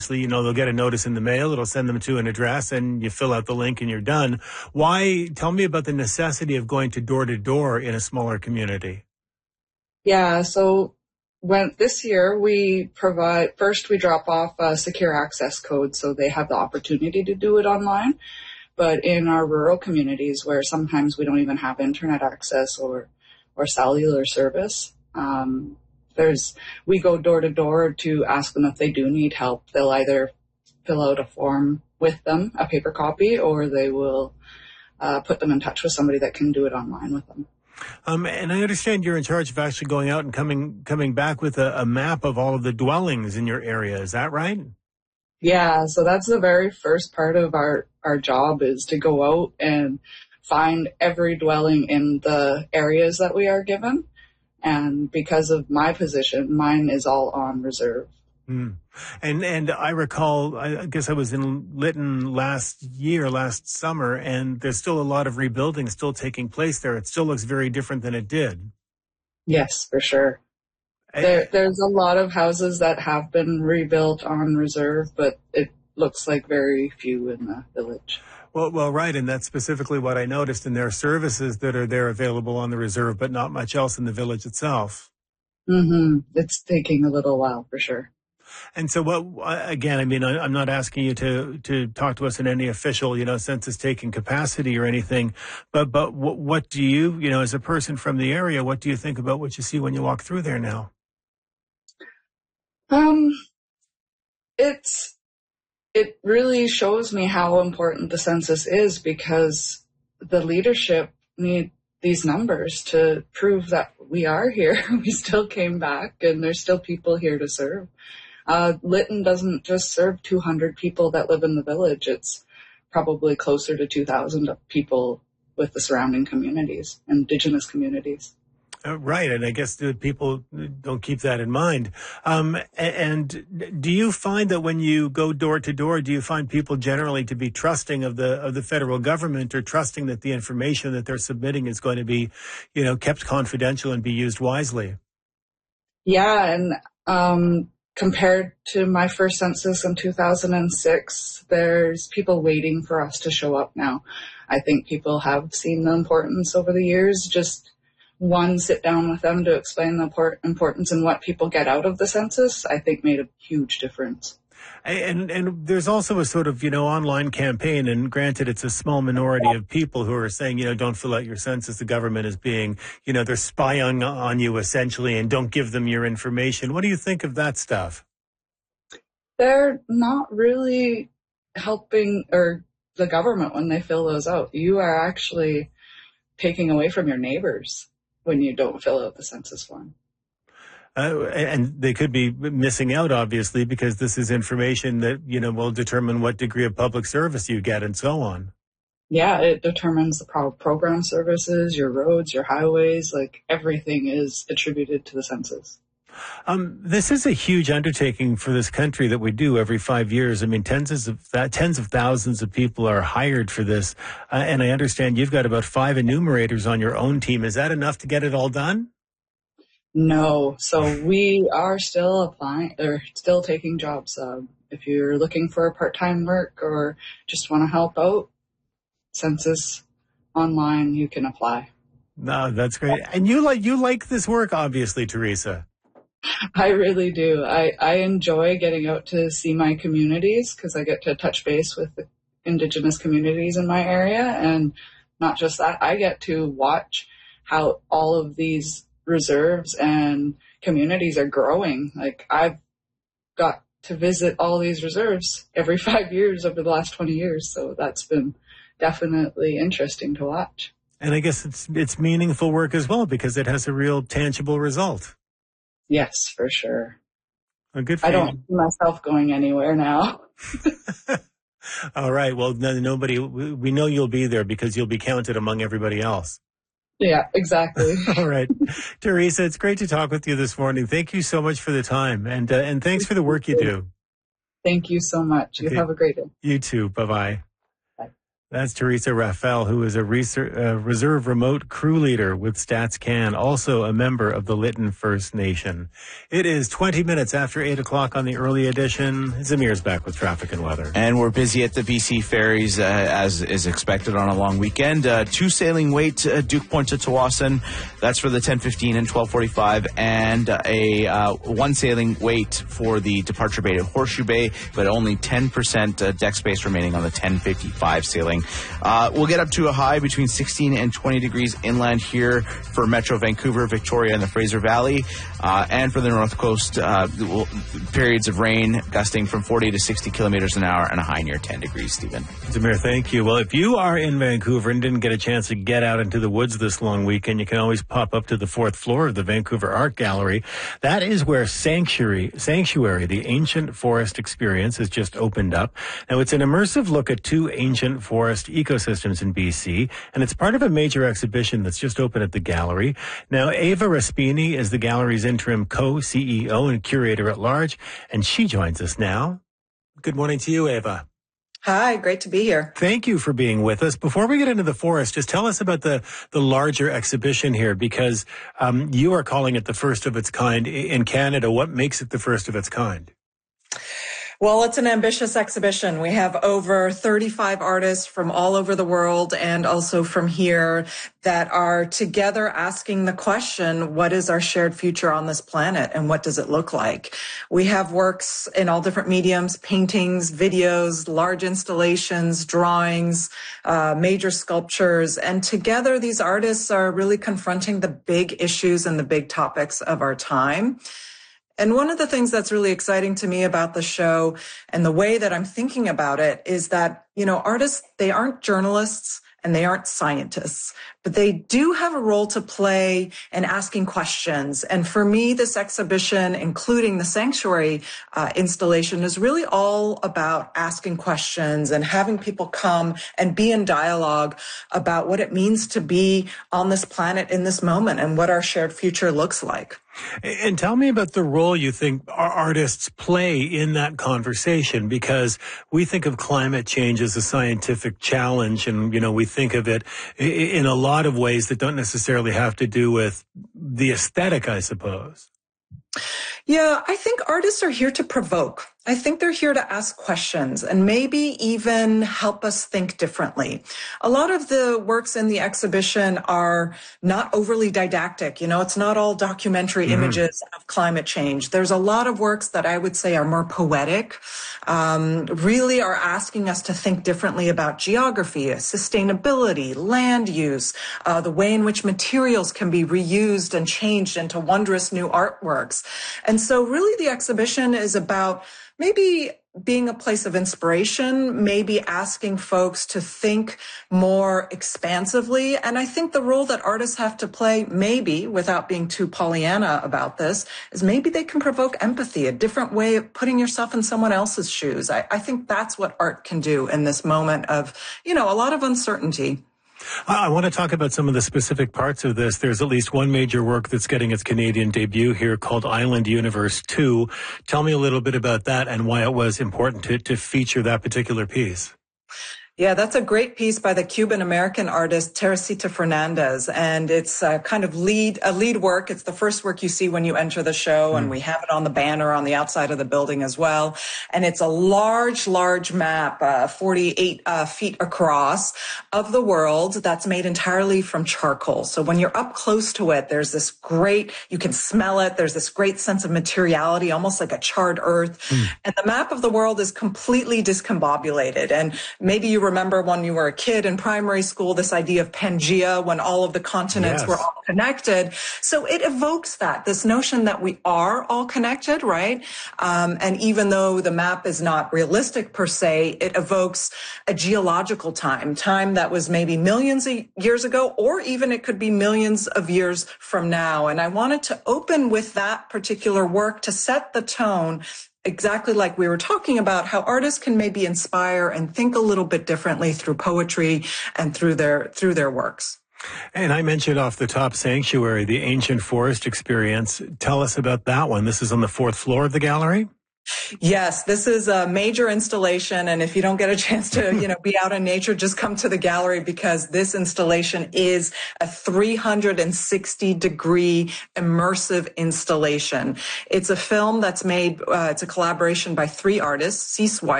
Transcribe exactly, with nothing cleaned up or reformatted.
you know, they'll get a notice in the mail, it'll send them to an address, and you fill out the link and you're done. Why, tell me about the necessity of going to door to door in a smaller community. Yeah, so when this year we provide, first we drop off a secure access code so they have the opportunity to do it online. But in our rural communities where sometimes we don't even have internet access or, or cellular service, um, there's, we go door to door to ask them if they do need help. They'll either fill out a form with them, a paper copy, or they will uh, put them in touch with somebody that can do it online with them. Um, and I understand you're in charge of actually going out and coming coming back with a, a map of all of the dwellings in your area. Is that right? Yeah, so that's the very first part of our, our job is to go out and find every dwelling in the areas that we are given. And because of my position, mine is all on reserve. Mm. And and I recall, I guess I was in Lytton last year, last summer, and there's still a lot of rebuilding still taking place there. It still looks very different than it did. Yes, for sure. There, there's a lot of houses that have been rebuilt on reserve, but it looks like very few in the village. Well, well, right, and that's specifically what I noticed. And there are services that are there available on the reserve, but not much else in the village itself. Mm-hmm. It's taking a little while, for sure. And so what, again, I mean, I'm not asking you to, to talk to us in any official, you know, census taking capacity or anything, but, but what, what do you, you know, as a person from the area, what do you think about what you see when you walk through there now? Um, it's, it really shows me how important the census is because the leadership need these numbers to prove that we are here. We still came back and there's still people here to serve. Uh, Lytton doesn't just serve two hundred people that live in the village. It's probably closer to two thousand people with the surrounding communities, Indigenous communities. Uh, right. And I guess the people don't keep that in mind. Um, and do you find that when you go door to door, do you find people generally to be trusting of the, of the federal government or trusting that the information that they're submitting is going to be, you know, kept confidential and be used wisely? Yeah. And, um, compared to my first census in two thousand six, there's people waiting for us to show up now. I think people have seen the importance over the years. Just one, sit down with them to explain the importance and what people get out of the census, I think made a huge difference. And and there's also a sort of, you know, online campaign, and granted, it's a small minority of people who are saying, you know, don't fill out your census. The government is being, you know, they're spying on you essentially, and don't give them your information. What do you think of that stuff? They're not really helping or the government when they fill those out. You are actually taking away from your neighbors when you don't fill out the census form. Uh, and they could be missing out, obviously, because this is information that, you know, will determine what degree of public service you get and so on. Yeah, it determines the pro- program services, your roads, your highways, like everything is attributed to the census. Um, this is a huge undertaking for this country that we do every five years. I mean, tens of th- tens of thousands of people are hired for this. Uh, and I understand you've got about five enumerators on your own team. Is that enough to get it all done? No. So we are still applying or still taking jobs. Uh, if you're looking for part-time work or just want to help out, Census Online, you can apply. No, that's great. And you like, you like this work, obviously, Teresa. I really do. I, I enjoy getting out to see my communities because I get to touch base with the Indigenous communities in my area. And not just that, I get to watch how all of these reserves and communities are growing. Like I've got to visit all these reserves every five years over the last twenty years. So that's been definitely interesting to watch. And I guess it's, it's meaningful work as well because it has a real tangible result. Yes, for sure. Well, good for I you. don't see myself going anywhere now. All right. Well, no, nobody, we know you'll be there because you'll be counted among everybody else. Yeah, exactly. All right. Teresa, it's great to talk with you this morning. Thank you so much for the time. And, uh, and thanks for the work you do. Thank you so much. You Okay. have a great day. You too. Bye-bye. That's Teresa Rafael, who is a reser- uh, reserve remote crew leader with StatsCan, also a member of the Lytton First Nation. It is twenty minutes after eight o'clock on the early edition. Zamir's back with traffic and weather. And we're busy at the B C ferries, uh, as is expected on a long weekend. Uh, two sailing wait, uh, Duke Point to Tawasin. That's for the ten fifteen and twelve forty-five. And uh, a uh, one sailing wait for the departure bay to Horseshoe Bay, but only ten percent uh, deck space remaining on the ten fifty-five sailing. Uh, we'll get up to a high between sixteen and twenty degrees inland here for Metro Vancouver, Victoria, and the Fraser Valley. Uh, and for the North Coast, uh, we'll, periods of rain gusting from forty to sixty kilometers an hour and a high near ten degrees, Stephen. Zamir, thank you. Well, if you are in Vancouver and didn't get a chance to get out into the woods this long weekend, you can always pop up to the fourth floor of the Vancouver Art Gallery. That is where Sanctuary, Sanctuary, the Ancient Forest Experience, has just opened up. Now, it's an immersive look at two ancient forest ecosystems in B C, and it's part of a major exhibition that's just opened at the gallery. Now, Ava Raspini is the gallery's interim co-C E O and curator at large, and she joins us now. Good morning to you, Ava. Hi, great to be here. Thank you for being with us. Before we get into the forest, just tell us about the, the larger exhibition here, because um, you are calling it the first of its kind in Canada. What makes it the first of its kind? Well, it's an ambitious exhibition. We have over thirty-five artists from all over the world and also from here that are together asking the question, what is our shared future on this planet and what does it look like? We have works in all different mediums, paintings, videos, large installations, drawings, uh, major sculptures. And together, these artists are really confronting the big issues and the big topics of our time. And one of the things that's really exciting to me about the show and the way that I'm thinking about it is that, you know, artists, they aren't journalists and they aren't scientists, but they do have a role to play in asking questions. And for me, this exhibition, including the Sanctuary uh, installation, is really all about asking questions and having people come and be in dialogue about what it means to be on this planet in this moment and what our shared future looks like. And tell me about the role you think our artists play in that conversation, because we think of climate change as a scientific challenge, and, you know, we think of it in a lot of ways that don't necessarily have to do with the aesthetic, I suppose. Yeah, I think artists are here to provoke. I think they're here to ask questions and maybe even help us think differently. A lot of the works in the exhibition are not overly didactic. You know, it's not all documentary mm-hmm. images of climate change. There's a lot of works that I would say are more poetic, um, really are asking us to think differently about geography, sustainability, land use, uh, the way in which materials can be reused and changed into wondrous new artworks. And so really the exhibition is about maybe being a place of inspiration, maybe asking folks to think more expansively. And I think the role that artists have to play, maybe without being too Pollyanna about this, is maybe they can provoke empathy, a different way of putting yourself in someone else's shoes. I, I think that's what art can do in this moment of, you know, a lot of uncertainty. I want to talk about some of the specific parts of this. There's at least one major work that's getting its Canadian debut here called Island Universe two. Tell me a little bit about that and why it was important to, to feature that particular piece. Yeah, that's a great piece by the Cuban-American artist Teresita Fernandez, and it's a kind of lead a lead work. It's the first work you see when you enter the show, mm. and we have it on the banner on the outside of the building as well. And it's a large, large map, uh, forty-eight uh, feet across, of the world that's made entirely from charcoal. So when you're up close to it, there's this great, you can smell it, there's this great sense of materiality, almost like a charred earth. Mm. And the map of the world is completely discombobulated. And maybe you remember when you were a kid in primary school, this idea of Pangea, when all of the continents yes. were all connected. So it evokes that, this notion that we are all connected, right? Um, and even though the map is not realistic per se, it evokes a geological time, time that was maybe millions of years ago, or even it could be millions of years from now. And I wanted to open with that particular work to set the tone, exactly like we were talking about, how artists can maybe inspire and think a little bit differently through poetry and through their through their works. And I mentioned off the top Sanctuary, the Ancient Forest Experience. Tell us about that one. This is on the fourth floor of the gallery? Yes, this is a major installation. And if you don't get a chance to, you know, be out in nature, just come to the gallery, because this installation is a three hundred sixty degree immersive installation. It's a film that's made, uh, it's a collaboration by three artists: Cease White,